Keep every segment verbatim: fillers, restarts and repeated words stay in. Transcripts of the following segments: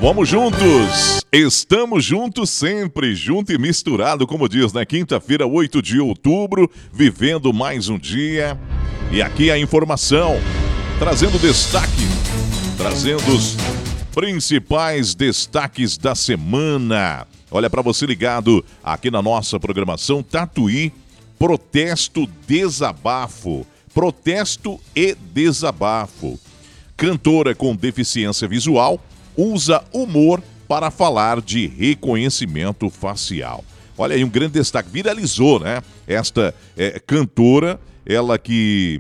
Vamos juntos! Estamos juntos sempre, junto e misturado, como diz, na quinta-feira, oito de outubro, vivendo mais um dia. E aqui a informação, trazendo destaque, trazendo os principais destaques da semana. Olha, para você ligado aqui na nossa programação, Tatuí, protesto, desabafo. Protesto e desabafo. Cantora com deficiência visual usa humor para falar de reconhecimento facial. Olha aí, um grande destaque. Viralizou, né? Esta é, cantora, ela que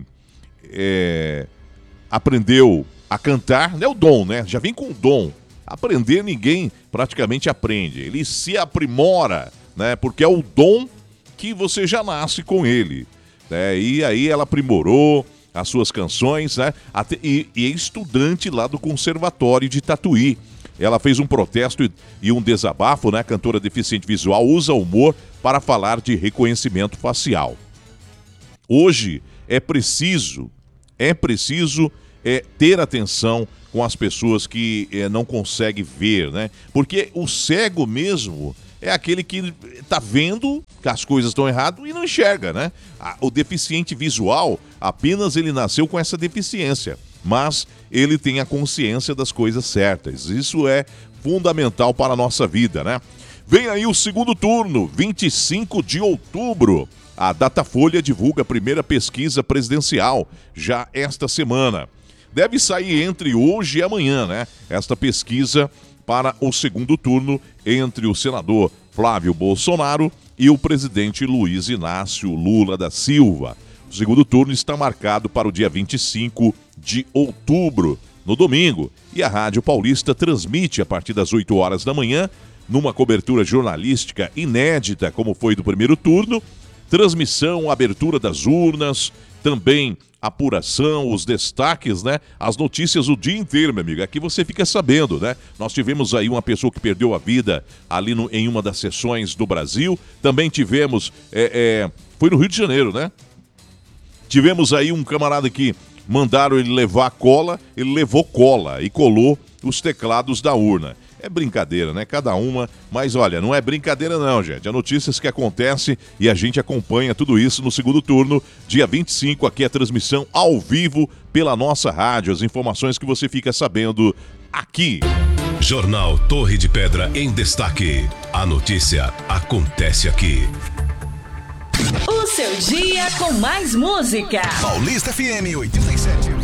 é, aprendeu a cantar, é o dom, né? Já vem com o dom. Aprender ninguém praticamente aprende. Ele se aprimora, né? Porque é o dom que você já nasce com ele. Né? E aí ela aprimorou as suas canções, né? Até, e, e é estudante lá do Conservatório de Tatuí. Ela fez um protesto e, e um desabafo, né? A cantora deficiente visual usa humor para falar de reconhecimento facial. Hoje é preciso, é preciso é, ter atenção com as pessoas que é, não conseguem ver, né? Porque o cego mesmo é aquele que está vendo que as coisas estão erradas e não enxerga, né? O deficiente visual, apenas ele nasceu com essa deficiência, mas ele tem a consciência das coisas certas. Isso é fundamental para a nossa vida, né? Vem aí o segundo turno, vinte e cinco de outubro. A Datafolha divulga a primeira pesquisa presidencial, já esta semana. Deve sair entre hoje e amanhã, né? Esta pesquisa para o segundo turno entre o senador Flávio Bolsonaro e o presidente Luiz Inácio Lula da Silva. O segundo turno está marcado para o dia vinte e cinco de outubro, no domingo, e a Rádio Paulista transmite a partir das oito horas da manhã, numa cobertura jornalística inédita, como foi do primeiro turno, transmissão, abertura das urnas, também apuração, os destaques, né? As notícias o dia inteiro, meu amigo. Aqui você fica sabendo, né? Nós tivemos aí uma pessoa que perdeu a vida ali no, em uma das sessões do Brasil. Também tivemos, é, é, foi no Rio de Janeiro, né? Tivemos aí um camarada que mandaram ele levar cola, ele levou cola e colou os teclados da urna. É brincadeira, né? Cada uma, mas olha, não é brincadeira não, gente. Há notícias que acontecem e a gente acompanha tudo isso no segundo turno, dia vinte e cinco, aqui a transmissão ao vivo pela nossa rádio. As informações que você fica sabendo aqui. Jornal Torre de Pedra em destaque. A notícia acontece aqui. O seu dia com mais música. Paulista F M oitenta e sete.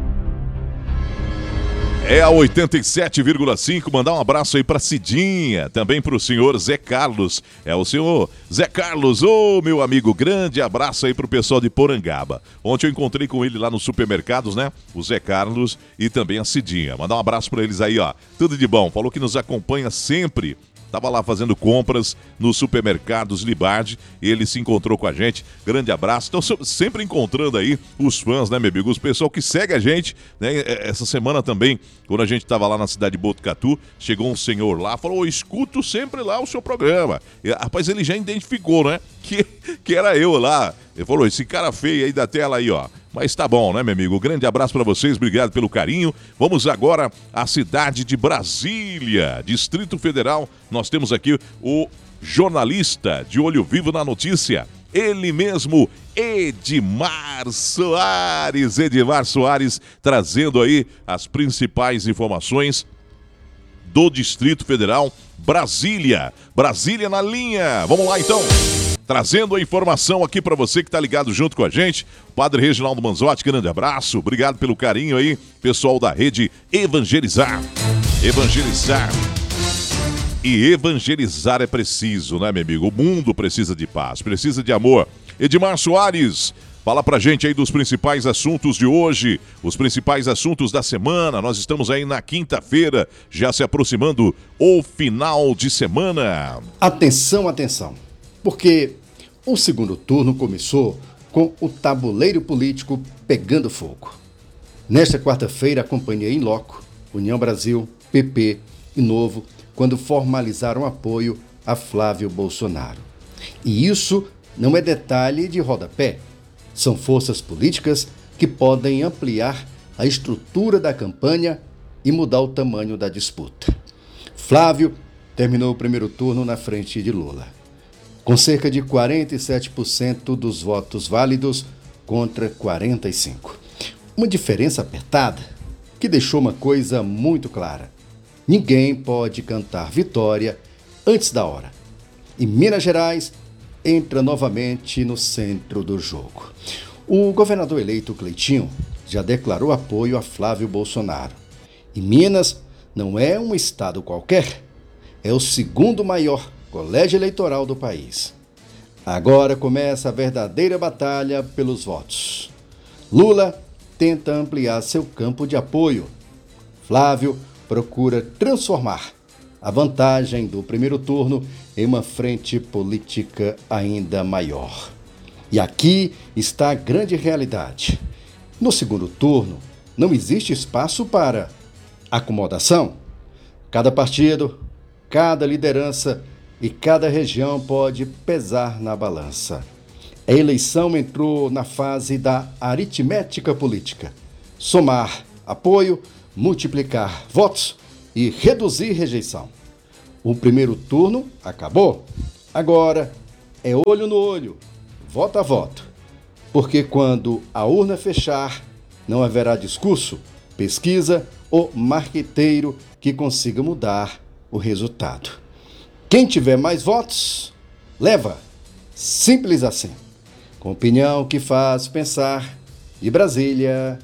É a oitenta e sete vírgula cinco, mandar um abraço aí pra Cidinha, também pro senhor Zé Carlos. É o senhor Zé Carlos, ô meu amigo, grande abraço aí pro pessoal de Porangaba. Ontem eu encontrei com ele lá nos supermercados, né? O Zé Carlos e também a Cidinha. Mandar um abraço pra eles aí, ó. Tudo de bom, falou que nos acompanha sempre. Estava lá fazendo compras nos supermercados Libardi, ele se encontrou com a gente, grande abraço. Estão sempre encontrando aí os fãs, né, meu amigo? Os pessoal que segue a gente, né? Essa semana também, quando a gente estava lá na cidade de Botucatu, chegou um senhor lá, falou, escuto sempre lá o seu programa. E, rapaz, ele já identificou, né, que, que era eu lá. Ele falou, esse cara feio aí da tela aí, ó. Mas tá bom, né, meu amigo? Grande abraço para vocês, obrigado pelo carinho. Vamos agora à cidade de Brasília, Distrito Federal. Nós temos aqui o jornalista de olho vivo na notícia, ele mesmo, Edmar Soares. Edmar Soares trazendo aí as principais informações do Distrito Federal, Brasília. Brasília na linha. Vamos lá, então. Trazendo a informação aqui para você que está ligado junto com a gente, Padre Reginaldo Manzotti, grande abraço, obrigado pelo carinho aí, pessoal da rede Evangelizar. Evangelizar. E evangelizar é preciso, né, meu amigo? O mundo precisa de paz, precisa de amor. Edmar Soares, fala pra gente aí dos principais assuntos de hoje, os principais assuntos da semana. Nós estamos aí na quinta-feira, já se aproximando o final de semana. Atenção, atenção. Porque o segundo turno começou com o tabuleiro político pegando fogo. Nesta quarta-feira, acompanhei em loco União Brasil, P P e Novo, quando formalizaram apoio a Flávio Bolsonaro. E isso não é detalhe de rodapé. São forças políticas que podem ampliar a estrutura da campanha e mudar o tamanho da disputa. Flávio terminou o primeiro turno na frente de Lula, com cerca de quarenta e sete por cento dos votos válidos contra quarenta e cinco por cento. Uma diferença apertada que deixou uma coisa muito clara: ninguém pode cantar vitória antes da hora. E Minas Gerais entra novamente no centro do jogo. O governador eleito Cleitinho já declarou apoio a Flávio Bolsonaro. E Minas não é um estado qualquer, é o segundo maior colégio eleitoral do país. Agora começa a verdadeira batalha pelos votos. Lula tenta ampliar seu campo de apoio. Flávio procura transformar a vantagem do primeiro turno em uma frente política ainda maior. E aqui está a grande realidade. No segundo turno, não existe espaço para acomodação. Cada partido, cada liderança e cada região pode pesar na balança. A eleição entrou na fase da aritmética política. Somar apoio, multiplicar votos e reduzir rejeição. O primeiro turno acabou. Agora é olho no olho, voto a voto. Porque quando a urna fechar, não haverá discurso, pesquisa ou marqueteiro que consiga mudar o resultado. Quem tiver mais votos, leva. Simples assim. Com opinião que faz pensar. De Brasília,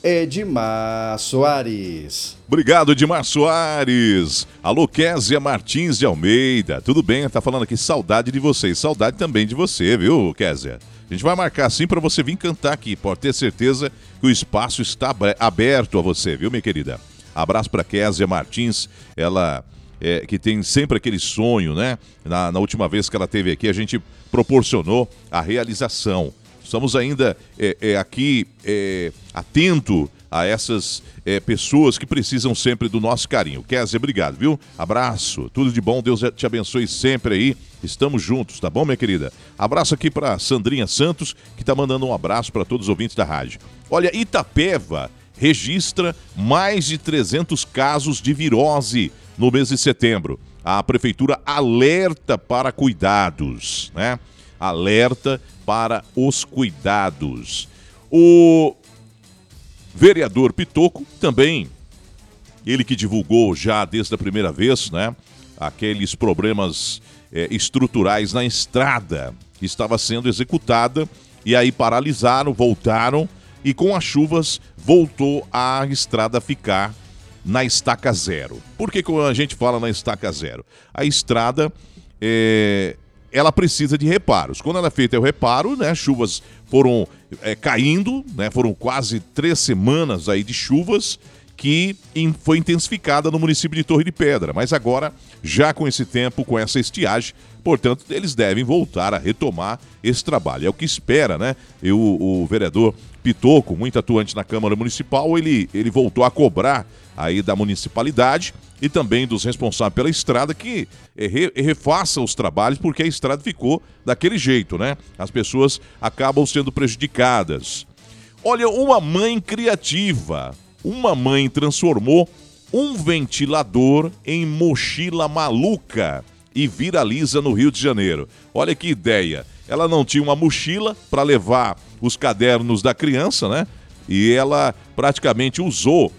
Edmar Soares. Obrigado, Edmar Soares. Alô, Kézia Martins de Almeida. Tudo bem? Tá falando aqui, saudade de vocês. Saudade também de você, viu, Kézia? A gente vai marcar assim para você vir cantar aqui. Pode ter certeza que o espaço está aberto a você, viu, minha querida? Abraço para Kézia Martins. Ela... É, que tem sempre aquele sonho, né? Na, na última vez que ela esteve aqui, a gente proporcionou a realização. Estamos ainda é, é, aqui é, atento a essas é, pessoas que precisam sempre do nosso carinho. Kézia, obrigado, viu? Abraço, tudo de bom, Deus te abençoe sempre aí. Estamos juntos, tá bom, minha querida? Abraço aqui para Sandrinha Santos, que tá mandando um abraço para todos os ouvintes da rádio. Olha, Itapeva registra mais de trezentos casos de virose no mês de setembro. A prefeitura alerta para cuidados, né? Alerta para os cuidados. O vereador Pitoco também, ele que divulgou já desde a primeira vez, né? Aqueles problemas é, estruturais na estrada que estava sendo executada e aí paralisaram, voltaram e com as chuvas voltou a estrada a ficar na estaca zero. Por que, que a gente fala na estaca zero? A estrada, é, ela precisa de reparos. Quando ela é feita o reparo, né, chuvas foram é, caindo, né, foram quase três semanas aí de chuvas que in, foi intensificada no município de Torre de Pedra. Mas agora, já com esse tempo, com essa estiagem, portanto, eles devem voltar a retomar esse trabalho. É o que espera, né? E o, o vereador Pitoco, muito atuante na Câmara Municipal, ele, ele voltou a cobrar aí da municipalidade e também dos responsáveis pela estrada que re, refaça os trabalhos, porque a estrada ficou daquele jeito, né? As pessoas acabam sendo prejudicadas. Olha, uma mãe criativa, uma mãe transformou um ventilador em mochila maluca e viraliza no Rio de Janeiro. Olha que ideia. Ela não tinha uma mochila para levar os cadernos da criança, né? E ela praticamente usou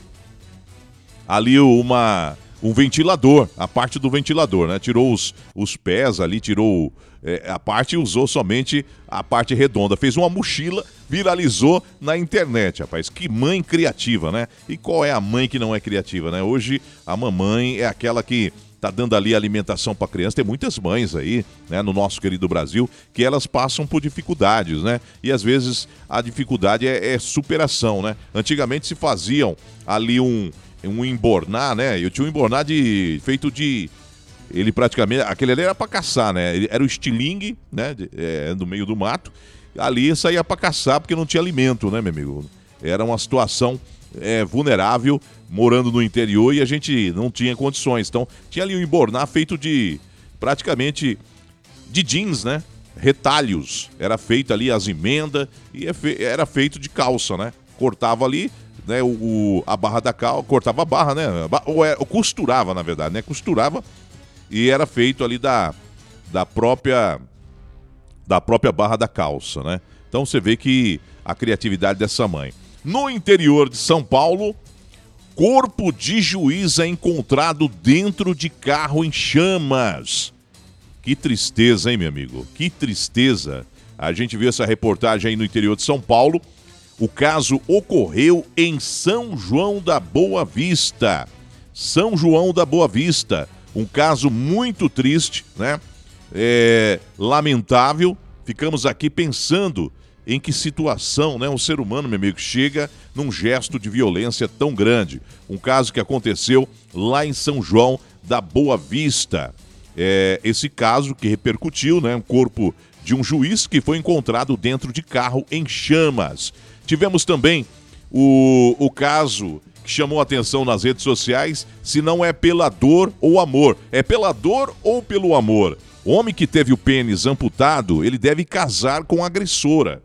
ali uma, um ventilador, a parte do ventilador, né? Tirou os, os pés ali, tirou é, a parte e usou somente a parte redonda. Fez uma mochila, viralizou na internet, rapaz. Que mãe criativa, né? E qual é a mãe que não é criativa, né? Hoje a mamãe é aquela que tá dando ali alimentação para criança. Tem muitas mães aí, né, no nosso querido Brasil, que elas passam por dificuldades, né? E às vezes a dificuldade é, é superação, né? Antigamente se faziam ali um, um embornar, né? Eu tinha um embornar de, feito de... Ele praticamente... Aquele ali era para caçar, né? Ele, era o estilingue, né? De, é, no meio do mato. Ali saía para caçar porque não tinha alimento, né, meu amigo? Era uma situação... É, vulnerável, morando no interior e a gente não tinha condições. Então, tinha ali um embornar feito de, praticamente, de jeans, né? Retalhos. Era feito ali as emendas e era feito de calça, né? Cortava ali, né, o, o- a barra da calça, cortava a barra, né? Ou, é, ou costurava, na verdade, né? Costurava e era feito ali da, da própria da própria barra da calça, né? Então você vê que a criatividade dessa mãe. No interior de São Paulo, corpo de juiz é encontrado dentro de carro em chamas. Que tristeza, hein, meu amigo? Que tristeza. A gente viu essa reportagem aí no interior de São Paulo. O caso ocorreu em São João da Boa Vista. São João da Boa Vista. Um caso muito triste, né? É, lamentável. Ficamos aqui pensando em que situação, né, um ser humano, meu amigo, chega num gesto de violência tão grande. Um caso que aconteceu lá em São João da Boa Vista. É, esse caso que repercutiu, né, um corpo de um juiz que foi encontrado dentro de carro em chamas. Tivemos também o, o caso que chamou a atenção nas redes sociais, se não é pela dor ou amor. É pela dor ou pelo amor? O homem que teve o pênis amputado, ele deve casar com a agressora.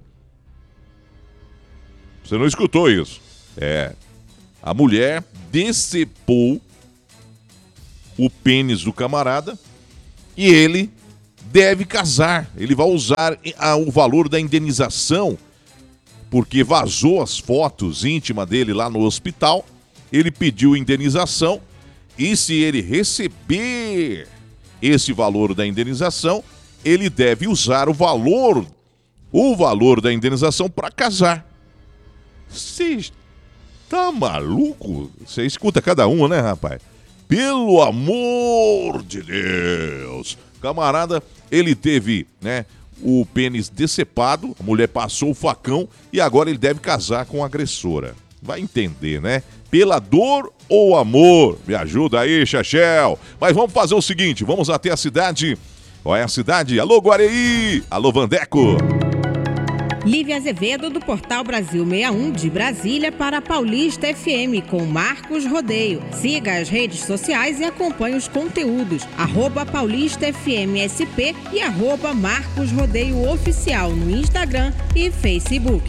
Você não escutou isso? É. A mulher decepou o pênis do camarada e ele deve casar. Ele vai usar o valor da indenização porque vazou as fotos íntimas dele lá no hospital. Ele pediu indenização e se ele receber esse valor da indenização, ele deve usar o valor, o valor da indenização para casar. Você tá maluco? Você escuta cada um, né, rapaz? Pelo amor de Deus! Camarada, ele teve, né, o pênis decepado, a mulher passou o facão e agora ele deve casar com a agressora. Vai entender, né? Pela dor ou amor? Me ajuda aí, Chachel. Mas vamos fazer o seguinte, vamos até a cidade. Qual é a cidade? Alô, Guareí! Alô, Vandeco! Lívia Azevedo, do Portal Brasil sessenta e um de Brasília, para a Paulista F M, com Marcos Rodeio. Siga as redes sociais e acompanhe os conteúdos. Arroba Paulista F M S P e arroba Marcos Rodeio Oficial no Instagram e Facebook.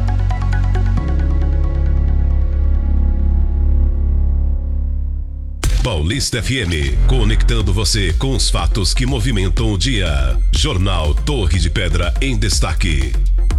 Paulista F M, conectando você com os fatos que movimentam o dia. Jornal Torre de Pedra em destaque.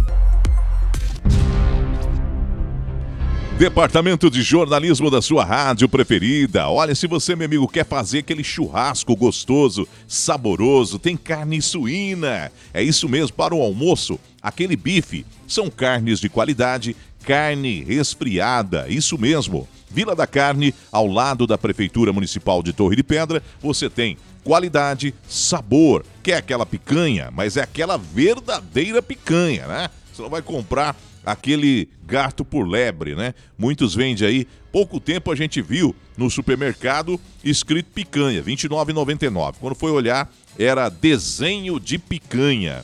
Departamento de jornalismo da sua rádio preferida. Olha, se você, meu amigo, quer fazer aquele churrasco gostoso, saboroso, tem carne suína. É isso mesmo, para o almoço, aquele bife. São carnes de qualidade, carne resfriada, isso mesmo. Vila da Carne, ao lado da Prefeitura Municipal de Torre de Pedra, você tem qualidade, sabor. Quer aquela picanha, mas é aquela verdadeira picanha, né? Você não vai comprar aquele gato por lebre, né? Muitos vendem aí. Pouco tempo a gente viu no supermercado escrito picanha, vinte e nove reais e noventa e nove centavos. Quando foi olhar, era desenho de picanha.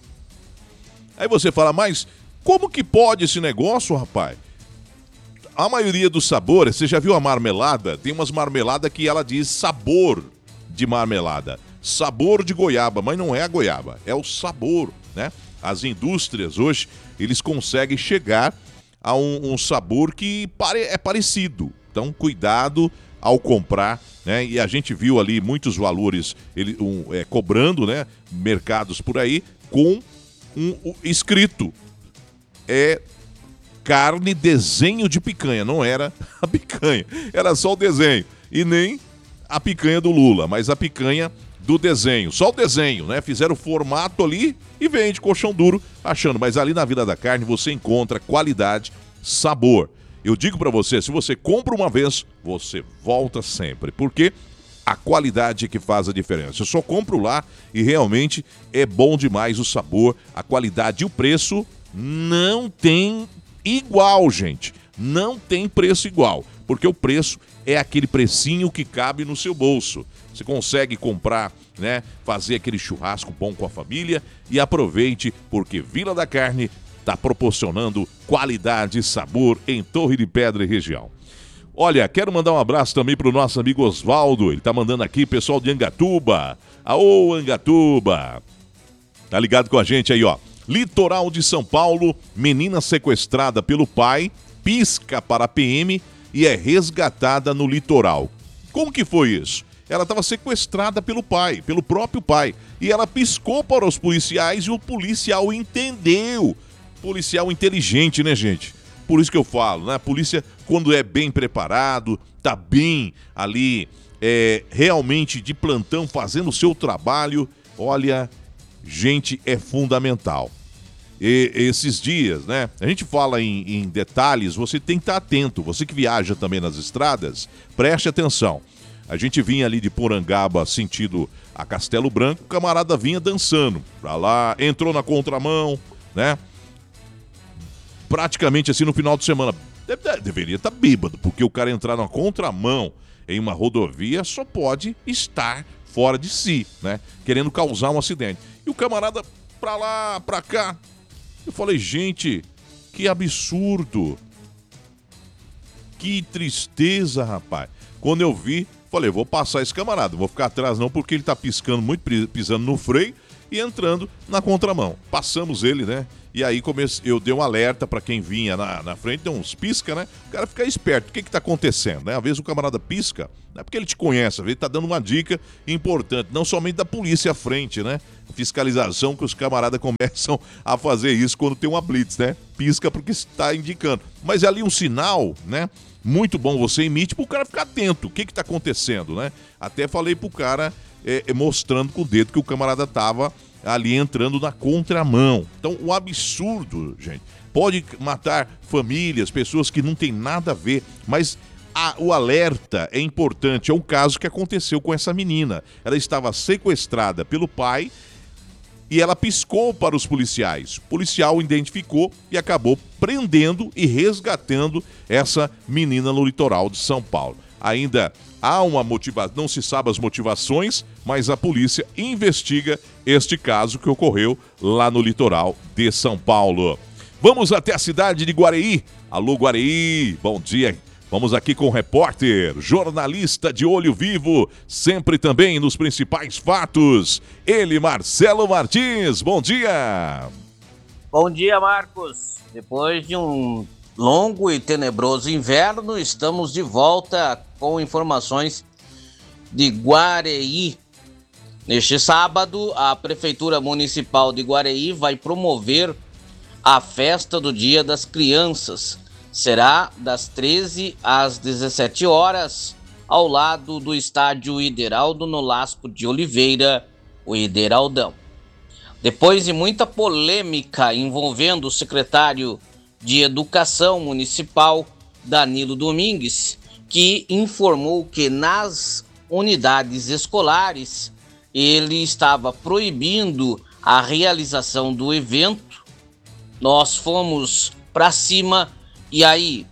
Aí você fala, mas como que pode esse negócio, rapaz? A maioria dos sabores, você já viu a marmelada? Tem umas marmeladas que ela diz sabor de marmelada. Sabor de goiaba, mas não é a goiaba, é o sabor, né? As indústrias hoje, eles conseguem chegar a um, um sabor que pare, é parecido. Então, cuidado ao comprar, né? E a gente viu ali muitos valores ele, um, é, cobrando, né? Mercados por aí, com um, um escrito. É carne, desenho de picanha. Não era a picanha, era só o desenho. E nem a picanha do Lula, mas a picanha do desenho. Só o desenho, né? Fizeram o formato ali e vende colchão duro, achando. Mas ali na Vila da Carne você encontra qualidade, sabor. Eu digo pra você, se você compra uma vez, você volta sempre. Porque a qualidade é que faz a diferença. Eu só compro lá e realmente é bom demais o sabor, a qualidade e o preço não tem igual, gente. Não tem preço igual, porque o preço é aquele precinho que cabe no seu bolso. Você consegue comprar, né, fazer aquele churrasco bom com a família e aproveite, porque Vila da Carne está proporcionando qualidade e sabor em Torre de Pedra e região. Olha, quero mandar um abraço também para o nosso amigo Osvaldo. Ele está mandando aqui, pessoal de Angatuba. Aô, Angatuba! Tá ligado com a gente aí, ó. Litoral de São Paulo, menina sequestrada pelo pai pisca para a P M e é resgatada no litoral. Como que foi isso? Ela estava sequestrada pelo pai, pelo próprio pai. E ela piscou para os policiais e o policial entendeu. Policial inteligente, né, gente? Por isso que eu falo, né? A polícia, quando é bem preparado, tá bem ali, é, realmente de plantão, fazendo o seu trabalho, olha, gente, é fundamental. E, esses dias, né? A gente fala em, em detalhes, você tem que estar atento. Você que viaja também nas estradas, preste atenção. A gente vinha ali de Porangaba, sentido a Castelo Branco, o camarada vinha dançando pra lá, entrou na contramão, né? Praticamente assim no final de semana. Deve, deveria estar bêbado, porque o cara entrar na contramão em uma rodovia só pode estar fora de si, né? Querendo causar um acidente. E o camarada pra lá, pra cá. Eu falei, gente, que absurdo. Que tristeza, rapaz. Quando eu vi, falei, vou passar esse camarada, não vou ficar atrás não, porque ele tá piscando muito, pisando no freio e entrando na contramão. Passamos ele, né? E aí comece... eu dei um alerta pra quem vinha na, na frente, deu uns pisca, né? O cara fica esperto, o que que tá acontecendo, né? Às vezes o camarada pisca, não é porque ele te conhece, às vezes ele tá dando uma dica importante, não somente da polícia à frente, né? Fiscalização que os camaradas começam a fazer isso quando tem uma blitz, né? Pisca porque está indicando. Mas é ali um sinal, né? Muito bom você emite para o cara ficar atento. O que que tá acontecendo, né? Até falei pro cara, é, mostrando com o dedo que o camarada tava ali entrando na contramão. Então, o absurdo, gente, pode matar famílias, pessoas que não tem nada a ver, mas a, o alerta é importante. É um caso que aconteceu com essa menina. Ela estava sequestrada pelo pai e ela piscou para os policiais. O policial identificou e acabou prendendo e resgatando essa menina no litoral de São Paulo. Ainda há uma motivação, não se sabe as motivações, mas a polícia investiga este caso que ocorreu lá no litoral de São Paulo. Vamos até a cidade de Guareí. Alô, Guareí, bom dia. Vamos aqui com o repórter, jornalista de olho vivo, sempre também nos principais fatos. Ele, Marcelo Martins, bom dia. Bom dia, Marcos. Depois de um longo e tenebroso inverno, estamos de volta com informações de Guareí. Neste sábado, a Prefeitura Municipal de Guareí vai promover a festa do Dia das Crianças. Será das treze às dezessete horas, ao lado do estádio Ideraldo Nolasco de Oliveira, o Ideraldão. Depois de muita polêmica envolvendo o secretário de Educação Municipal, Danilo Domingues, que informou que nas unidades escolares ele estava proibindo a realização do evento, nós fomos para cima e aí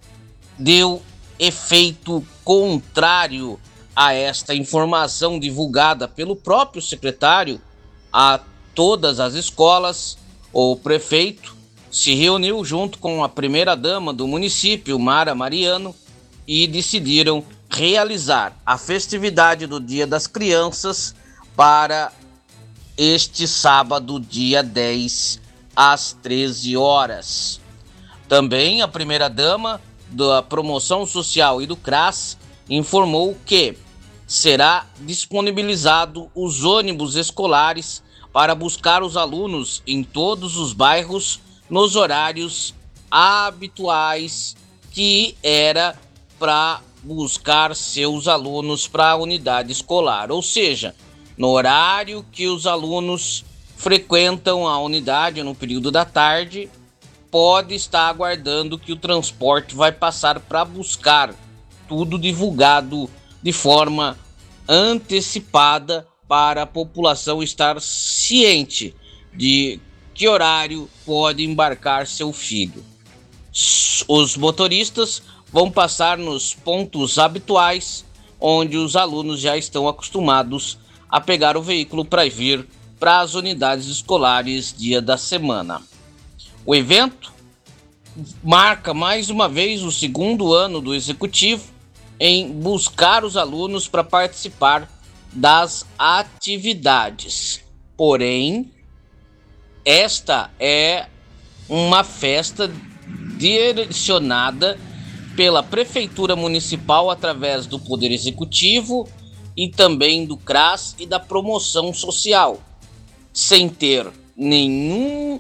deu efeito contrário a esta informação divulgada pelo próprio secretário a todas as escolas. O prefeito se reuniu junto com a primeira-dama do município, Mara Mariano, e decidiram realizar a festividade do Dia das Crianças para este sábado, dia dez, às treze horas. Também a primeira-dama da Promoção Social e do C R A S informou que será disponibilizado os ônibus escolares para buscar os alunos em todos os bairros nos horários habituais, que era para buscar seus alunos para a unidade escolar, ou seja, no horário que os alunos frequentam a unidade no período da tarde, pode estar aguardando que o transporte vai passar para buscar, tudo divulgado de forma antecipada para a população estar ciente de que horário pode embarcar seu filho. Os motoristas vão passar nos pontos habituais, onde os alunos já estão acostumados a pegar o veículo para vir para as unidades escolares dia da semana. O evento marca mais uma vez o segundo ano do Executivo em buscar os alunos para participar das atividades. Porém, esta é uma festa direcionada pela Prefeitura Municipal através do Poder Executivo e também do C R A S e da Promoção Social, sem ter nenhum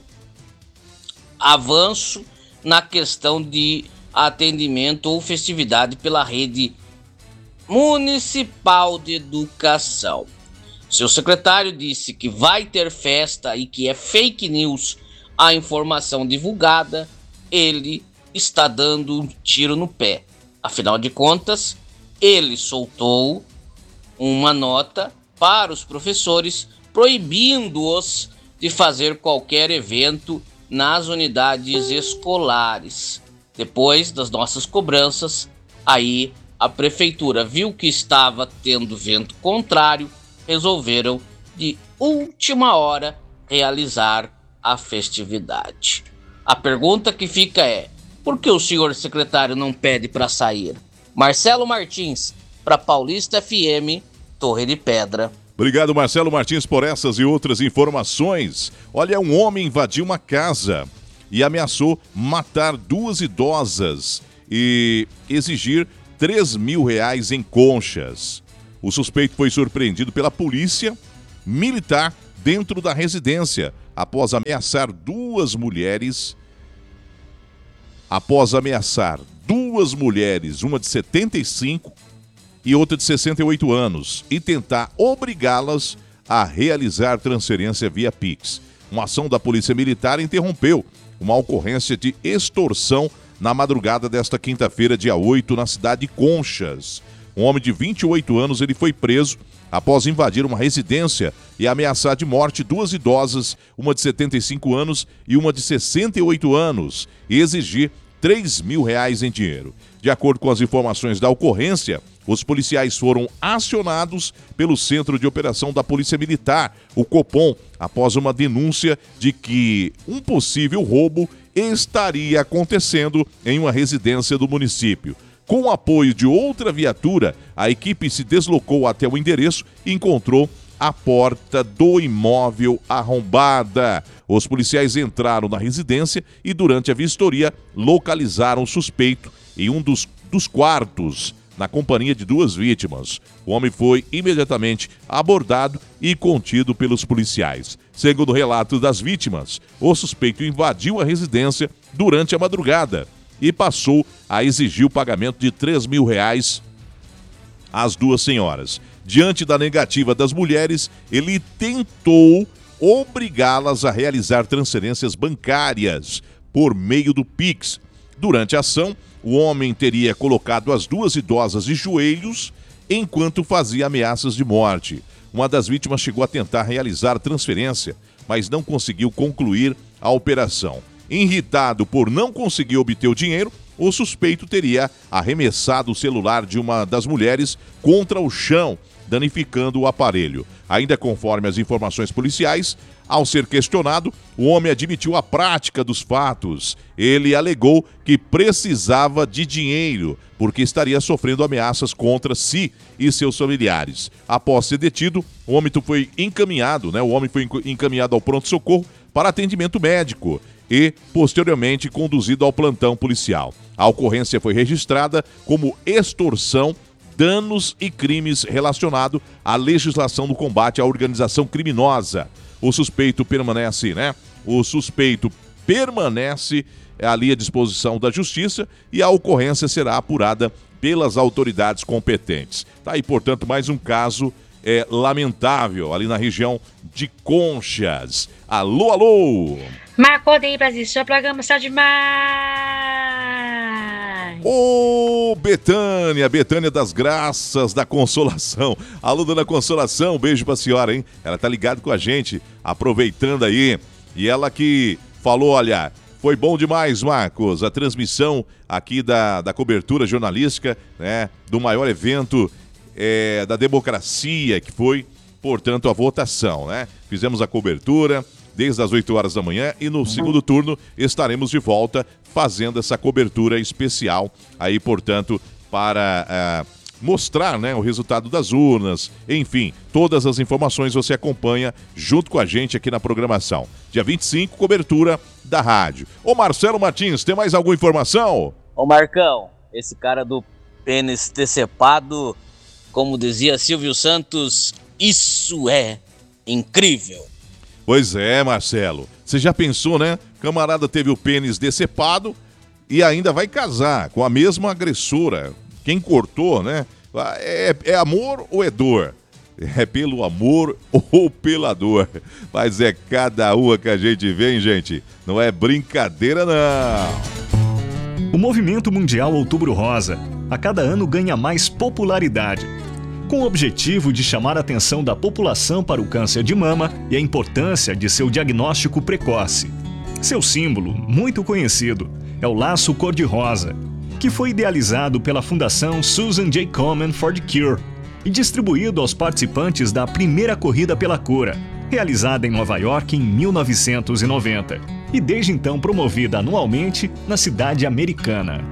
avanço na questão de atendimento ou festividade pela rede municipal de educação. Seu secretário disse que vai ter festa e que é fake news a informação divulgada. Ele está dando um tiro no pé. Afinal de contas, ele soltou uma nota para os professores proibindo-os de fazer qualquer evento nas unidades escolares. Depois das nossas cobranças, aí a prefeitura viu que estava tendo vento contrário, resolveram de última hora realizar a festividade. A pergunta que fica é: por que o senhor secretário não pede para sair? Marcelo Martins, para Paulista F M, Torre de Pedra. Obrigado, Marcelo Martins, por essas e outras informações. Olha, um homem invadiu uma casa e ameaçou matar duas idosas e exigir três mil reais em conchas. O suspeito foi surpreendido pela polícia militar dentro da residência após ameaçar duas mulheres. Após ameaçar duas mulheres, uma de setenta e cinco e outra de sessenta e oito anos, e tentar obrigá-las a realizar transferência via Pix. Uma ação da Polícia Militar interrompeu uma ocorrência de extorsão na madrugada desta quinta-feira, dia oito, na cidade de Conchas. Um homem de vinte e oito anos, ele foi preso após invadir uma residência e ameaçar de morte duas idosas, uma de setenta e cinco anos e uma de sessenta e oito anos, e exigir três mil reais em dinheiro. De acordo com as informações da ocorrência, os policiais foram acionados pelo Centro de Operação da Polícia Militar, o Copom, após uma denúncia de que um possível roubo estaria acontecendo em uma residência do município. Com o apoio de outra viatura, a equipe se deslocou até o endereço e encontrou a porta do imóvel arrombada. Os policiais entraram na residência e, durante a vistoria, localizaram o suspeito em um dos, dos quartos, na companhia de duas vítimas. O homem foi imediatamente abordado e contido pelos policiais. Segundo o relato das vítimas, o suspeito invadiu a residência durante a madrugada e passou a exigir o pagamento de três mil reais às duas senhoras. Diante da negativa das mulheres, ele tentou obrigá-las a realizar transferências bancárias por meio do Pix. Durante a ação, o homem teria colocado as duas idosas de joelhos enquanto fazia ameaças de morte. Uma das vítimas chegou a tentar realizar a transferência, mas não conseguiu concluir a operação. Irritado por não conseguir obter o dinheiro, o suspeito teria arremessado o celular de uma das mulheres contra o chão, danificando o aparelho. Ainda conforme as informações policiais, ao ser questionado, o homem admitiu a prática dos fatos. Ele alegou que precisava de dinheiro, porque estaria sofrendo ameaças contra si e seus familiares. Após ser detido, o homem foi encaminhado, né? O homem foi encaminhado ao pronto-socorro para atendimento médico e, posteriormente, conduzido ao plantão policial. A ocorrência foi registrada como extorsão, danos e crimes relacionados à legislação do combate à organização criminosa. O suspeito permanece, né? O suspeito permanece ali à disposição da justiça e a ocorrência será apurada pelas autoridades competentes. Tá aí, portanto, mais um caso é, lamentável ali na região de Conchas. Alô, alô! Marcou daí, Brasil, seu programa está demais! Ô, Betânia, Betânia das Graças da Consolação. Alô, dona Consolação, beijo pra senhora, hein? Ela tá ligada com a gente, aproveitando aí. E ela que falou, olha, foi bom demais, Marcos, a transmissão aqui da, da cobertura jornalística, né, do maior evento é, da democracia, que foi, portanto, a votação, né? Fizemos a cobertura desde as oito horas da manhã e no segundo turno estaremos de volta fazendo essa cobertura especial aí, portanto, para uh, mostrar, né, o resultado das urnas. Enfim, todas as informações você acompanha junto com a gente aqui na programação. Dia vinte e cinco, cobertura da rádio. Ô Marcelo Martins, tem mais alguma informação? Ô Marcão, esse cara do pênis decepado, como dizia Silvio Santos, isso é incrível. Pois é, Marcelo. Você já pensou, né? Camarada teve o pênis decepado e ainda vai casar com a mesma agressora. Quem cortou, né? É, é amor ou é dor? É pelo amor ou pela dor. Mas é cada uma que a gente vê, hein, gente? Não é brincadeira, não. O movimento mundial Outubro Rosa a cada ano ganha mais popularidade, com o objetivo de chamar a atenção da população para o câncer de mama e a importância de seu diagnóstico precoce. Seu símbolo, muito conhecido, é o laço cor-de-rosa, que foi idealizado pela Fundação Susan J. Komen for the Cure e distribuído aos participantes da primeira Corrida pela Cura, realizada em Nova York em mil novecentos e noventa, e desde então promovida anualmente na cidade americana.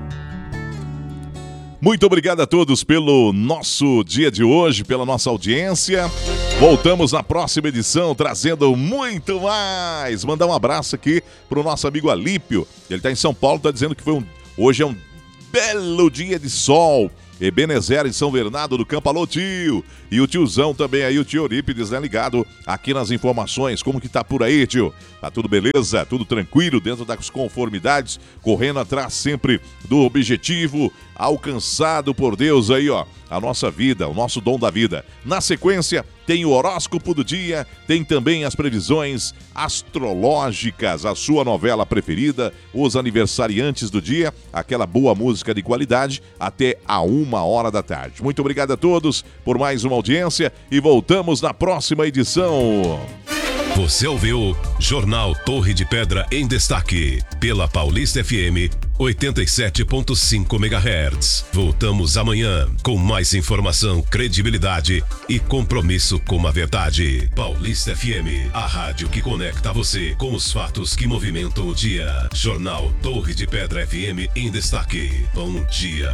Muito obrigado a todos pelo nosso dia de hoje, pela nossa audiência. Voltamos na próxima edição trazendo muito mais. Mandar um abraço aqui pro nosso amigo Alípio. Ele está em São Paulo, está dizendo que foi um, hoje é um belo dia de sol. Ebenezer em São Bernardo do Campo, alô tio. E o tiozão também aí, o tio Eurípides, né, ligado aqui nas informações. Como que tá por aí, tio? Tá tudo beleza? Tudo tranquilo, dentro das conformidades, correndo atrás sempre do objetivo, alcançado por Deus aí, ó. A nossa vida, o nosso dom da vida. Na sequência, tem o horóscopo do dia, tem também as previsões astrológicas, a sua novela preferida, os aniversariantes do dia, aquela boa música de qualidade, até a uma hora da tarde. Muito obrigado a todos por mais uma audiência e voltamos na próxima edição. Você ouviu Jornal Torre de Pedra em Destaque, pela Paulista F M oitenta e sete ponto cinco megahertz. Voltamos amanhã com mais informação, credibilidade e compromisso com a verdade. Paulista F M, a rádio que conecta você com os fatos que movimentam o dia. Jornal Torre de Pedra F M em Destaque. Bom dia.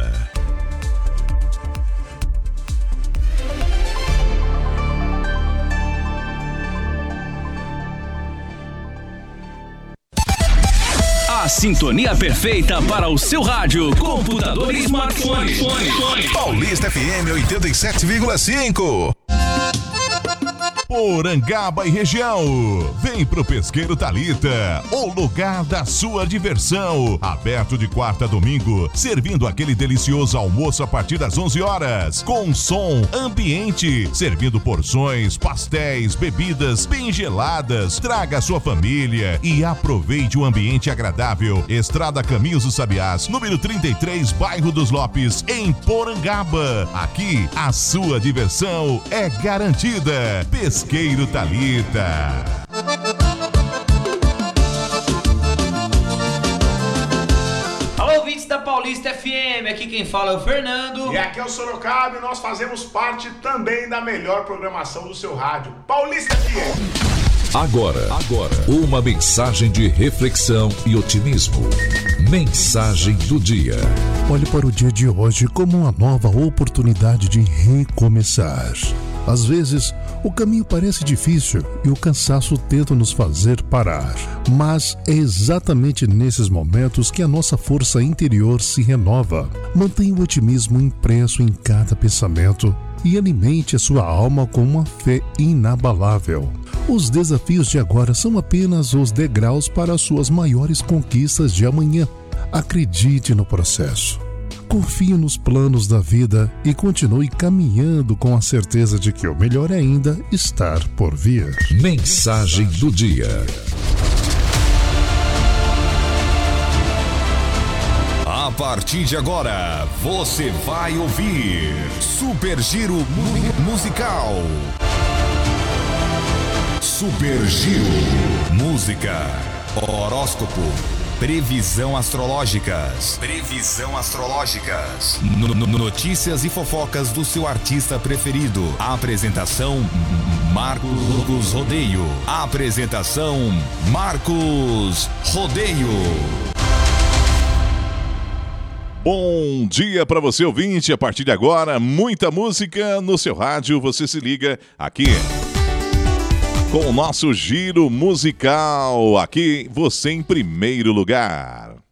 A sintonia perfeita para o seu rádio, computador e smartphone. Paulista F M oitenta e sete vírgula cinco. Porangaba e região. Vem pro Pesqueiro Thalita, o lugar da sua diversão. Aberto de quarta a domingo, servindo aquele delicioso almoço a partir das onze horas. Com som ambiente, servindo porções, pastéis, bebidas bem geladas. Traga a sua família e aproveite o ambiente agradável. Estrada Caminhos dos Sabiás, número trinta e três, bairro dos Lopes, em Porangaba. Aqui, a sua diversão é garantida. Pesqueiro Thalita. Alô, ouvintes da Paulista F M, aqui quem fala é o Fernando. E aqui é o Sorocaba e nós fazemos parte também da melhor programação do seu rádio, Paulista F M. Agora, agora, uma mensagem de reflexão e otimismo. Mensagem do dia. Olhe para o dia de hoje como uma nova oportunidade de recomeçar. Às vezes, o caminho parece difícil e o cansaço tenta nos fazer parar. Mas é exatamente nesses momentos que a nossa força interior se renova. Mantenha o otimismo impresso em cada pensamento e alimente a sua alma com uma fé inabalável. Os desafios de agora são apenas os degraus para as suas maiores conquistas de amanhã. Acredite no processo. Confie nos planos da vida e continue caminhando com a certeza de que o melhor ainda está por vir. Mensagem do dia. A partir de agora, você vai ouvir Super Giro mu- Musical. Super Giro. Música, horóscopo, previsão astrológicas. Previsão astrológicas. No- no- notícias e fofocas do seu artista preferido. Apresentação Marcos Rodeio. Apresentação Marcos Rodeio. Bom dia para você, ouvinte. A partir de agora, muita música no seu rádio. Você se liga aqui. com o nosso giro musical. Aqui, você em primeiro lugar.